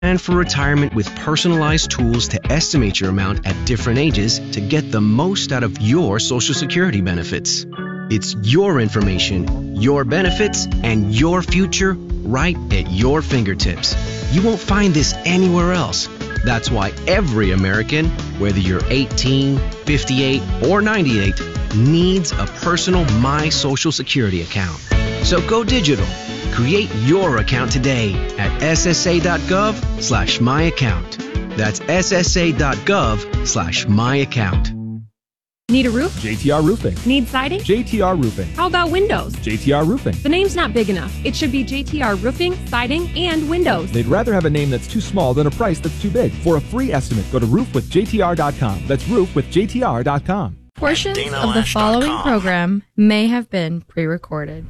Plan for retirement with personalized tools to estimate your amount at different ages to get the most out of your Social Security benefits. It's your information, your benefits, and your future right at your fingertips. You won't find this anywhere else. That's why every American, whether you're 18, 58, or 98, needs a personal My Social Security account. So go digital. Create your account today at ssa.gov/myaccount. That's ssa.gov/myaccount. Need a roof? JTR Roofing. Need siding? JTR Roofing. How about windows? JTR Roofing. The name's not big enough. It should be JTR Roofing, Siding, and Windows. They'd rather have a name that's too small than a price that's too big. For a free estimate, go to roofwithjtr.com. That's roofwithjtr.com. Portions of the following program may have been pre-recorded.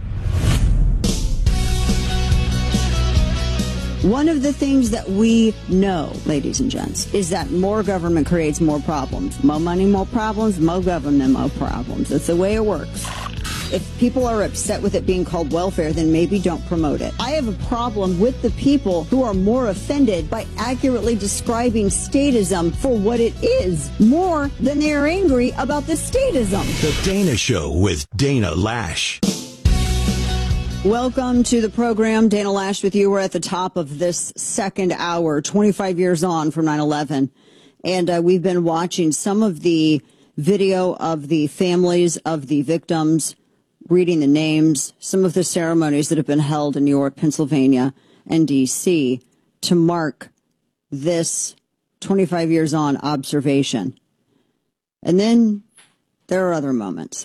One of the things that we know, ladies and gents, is that more government creates more problems. More money, more problems. More government, more problems. That's the way it works. If people are upset with it being called welfare, then maybe don't promote it. I have a problem with the people who are more offended by accurately describing statism for what it is, more than they are angry about the statism. The Dana Show with Dana Lash. Welcome to the program. Dana Lash with you. We're at the top of this second hour, 25 years on from 9/11. And we've been watching some of the video of the families of the victims, reading the names, some of the ceremonies that have been held in New York, Pennsylvania, and D.C. to mark this 25 years on observation. And then there are other moments.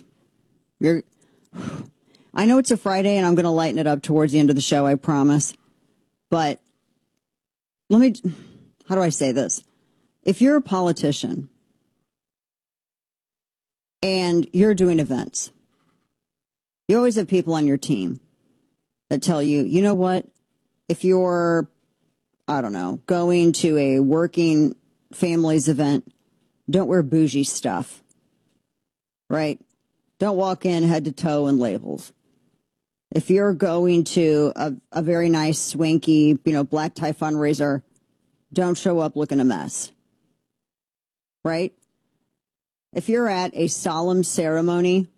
I know it's a Friday, and I'm going to lighten it up towards the end of the show, I promise. But how do I say this? If you're a politician and you're doing events, you always have people on your team that tell you, you know what? If you're, I don't know, going to a working families event, don't wear bougie stuff, right? Don't walk in head to toe in labels. If you're going to a very nice, swanky, black tie fundraiser, don't show up looking a mess. Right? If you're at a solemn ceremony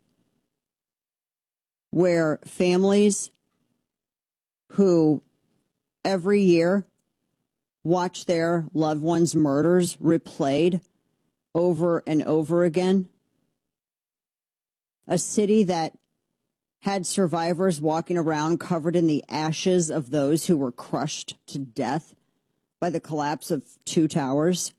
where families who every year watch their loved ones' murders replayed over and over again, a city that had survivors walking around covered in the ashes of those who were crushed to death by the collapse of two towers.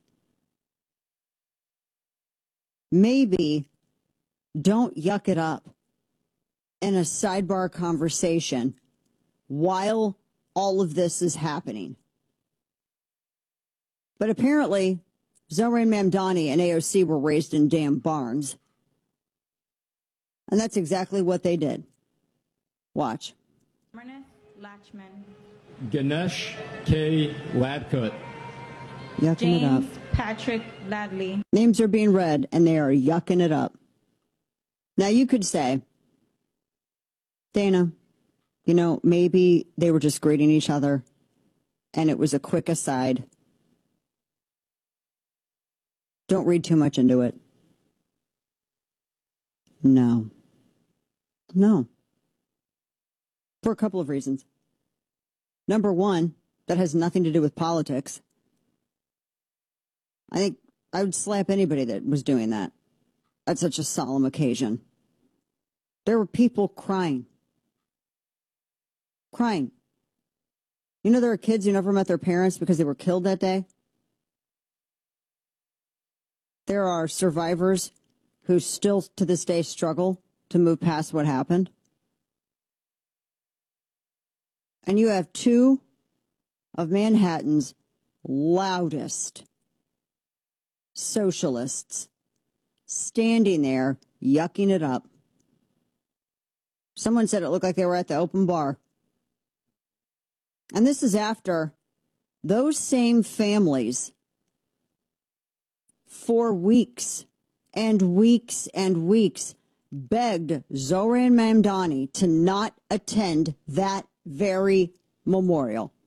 Maybe don't yuck it up in a sidebar conversation while all of this is happening. But apparently, Zohran Mamdani and AOC were raised in damn barns. And that's exactly what they did. Watch. Ganesh K. Ladkut. Yucking it up. Patrick Ladley. Names are being read, and they are yucking it up. Now, you could say, Dana, maybe they were just greeting each other, and it was a quick aside. Don't read too much into it. No. For a couple of reasons. Number one, that has nothing to do with politics. I think I would slap anybody that was doing that at such a solemn occasion. There were people crying. Crying. There are kids who never met their parents because they were killed that day. There are survivors who still to this day struggle to move past what happened. And you have two of Manhattan's loudest socialists standing there yucking it up. Someone said it looked like they were at the open bar. And this is after those same families for weeks and weeks and weeks begged Zohran Mamdani to not attend that very memorial.